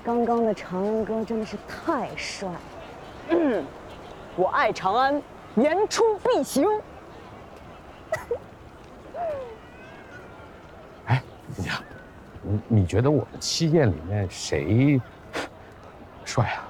刚刚的长安哥真的是太帅了。 我爱长安，言出必行。 哎，姑娘，你觉得我们7剑里面谁帅啊？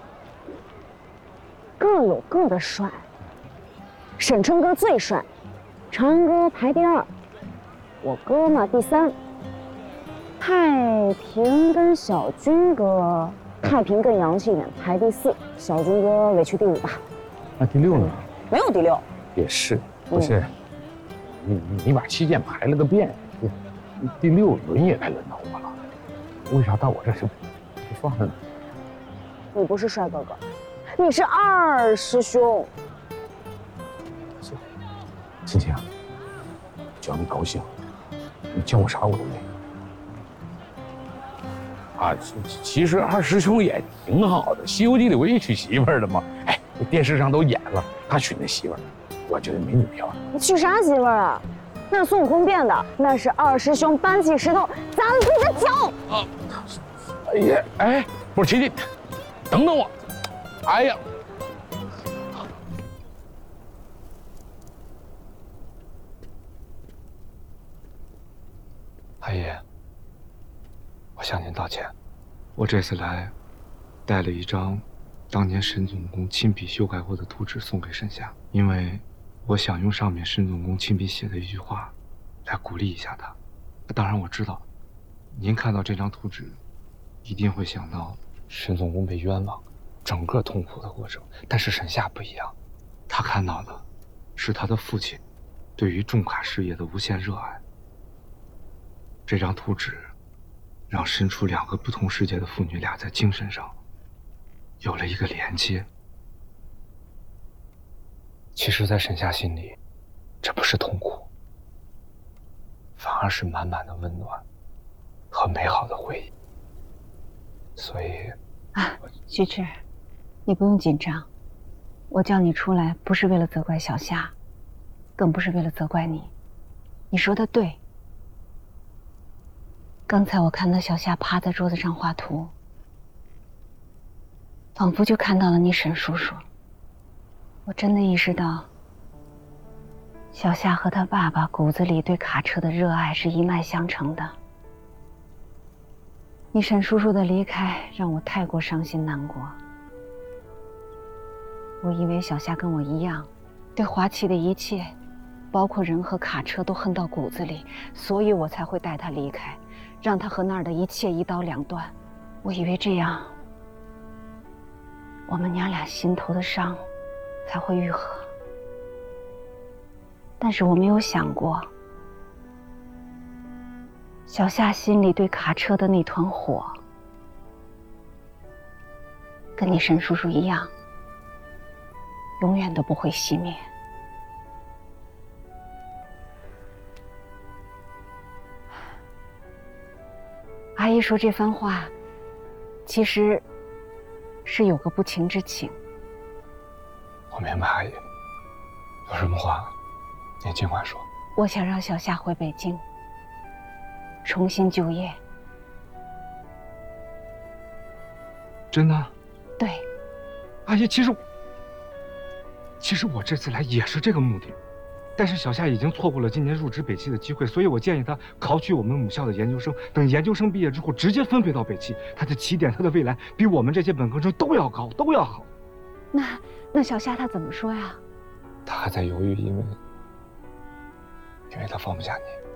各有各的帅。沈春哥最帅，长安哥排第2，我哥嘛第3。太平跟小军哥，太平更洋气一点，排第4，小军哥委屈第5吧。 那第6呢？ 没有第6。 也是，不是？你把7剑排了个遍，第6轮也该轮到我了，为啥到我这就不算了呢？ 你不是帅哥哥，你是2师兄。 行，青青，只要你高兴，你叫我啥我都愿意。啊，其实2师兄也挺好的，《西游记》里我也娶媳妇儿了嘛。哎，电视上都演了，他娶那媳妇儿，我觉得没你漂亮。 你娶啥媳妇儿啊？那是孙悟空变的，那是2师兄搬起石头砸了自己的脚。 啊！哎呀，哎，不是琪琪，等等我。哎呀！ 阿爷，我向您道歉。我这次来，带了一张当年沈总工亲笔修改过的图纸送给沈夏，因为我想用上面沈总工亲笔写的一句话，来鼓励一下他。当然，我知道，您看到这张图纸，一定会想到沈总工被冤枉，整个痛苦的过程。但是沈夏不一样，他看到的是他的父亲对于重卡事业的无限热爱。这张图纸让身处2个不同世界的父女俩在精神上有了一个连接。其实，在沈夏心里，这不是痛苦，反而是满满的温暖和美好的回忆。所以啊，菊池，你不用紧张，我叫你出来不是为了责怪小夏，更不是为了责怪你。你说的对。刚才我看到小夏趴在桌子上画图，仿佛就看到了你沈叔叔。我真的意识到，小夏和他爸爸骨子里对卡车的热爱是一脉相承的。你沈叔叔的离开让我太过伤心难过。我以为小夏跟我一样，对华旗的一切，包括人和卡车都恨到骨子里，所以我才会带他离开。让他和那儿的一切一刀两断，我以为这样，我们娘俩心头的伤才会愈合。但是我没有想过，小夏心里对卡车的那团火，跟你沈叔叔一样，永远都不会熄灭。阿姨说这番话，其实是有个不情之请。 我明白，阿姨，有什么话您尽管说。 我想让小夏回北京，重新就业。 真的？ 对。 阿姨，其实我这次来也是这个目的。但是小夏已经错过了今年入职北汽的机会，所以我建议他考取我们母校的研究生，等研究生毕业之后直接分配到北汽，他的起点，他的未来比我们这些本科生都要高，都要好。 那小夏他怎么说呀？ 他还在犹豫，因为他放不下你。